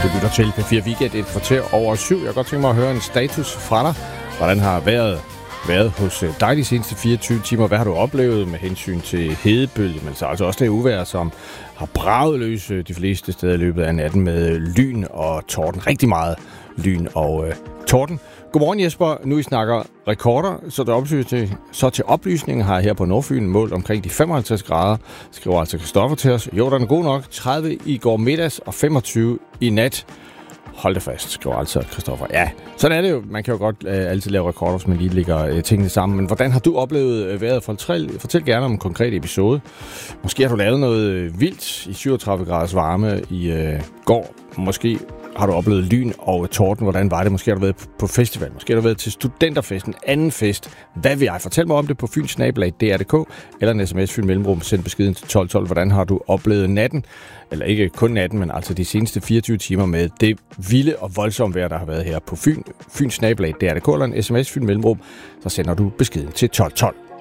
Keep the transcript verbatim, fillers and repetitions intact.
Du lytter til P fire Weekend, et kvarter over syv. Jeg kan godt tænke mig at høre en status fra dig. Hvordan har været, været hos dig de seneste fireogtyve timer? Hvad har du oplevet med hensyn til hedebølge, men så altså også det uvejr, som har braget løs de fleste steder i løbet af natten med lyn og torden. Rigtig meget lyn og øh, torden. Godmorgen Jesper. Nu I snakker rekorder, så, det til, så til oplysning har jeg her på Nordfyn målt omkring de femoghalvtreds grader. Skriver altså Christoffer til os. Jo, den er god nok. tredive i går middags og femogtyve i nat. Hold det fast, skriver altså Christoffer. Ja, sådan er det jo. Man kan jo godt øh, altid lave rekorder, hvis man lige lægger øh, tingene sammen. Men hvordan har du oplevet øh, vejret? Fortæl, fortæl gerne om en konkret episode. Måske har du lavet noget øh, vildt i syvogtredive graders varme i øh, går. Måske har du oplevet lyn og torden. Hvordan var det? Måske har du været på festival. Måske har du været til studenterfesten, anden fest. Hvad vil jeg? Fortæl mig om det på fyns snabel-a d r punktum d k eller en sms Fyn Mellemrum. Send beskeden til tolv tolv. Hvordan har du oplevet natten? Eller ikke kun natten, men altså de seneste fireogtyve timer med det vilde og voldsomme vejr, der har været her på Fyn. Fyns snabel-a d r punktum d k eller en sms Fyn Mellemrum. Så sender du beskeden til tolv tolv.